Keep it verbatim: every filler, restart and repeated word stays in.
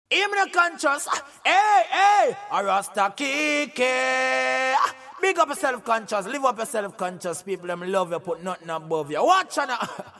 Him not conscious. Hey, hey, a Rasta Kike. Big up yourself conscious. Live up yourself conscious. People them love you, put nothing above you. Watch out now.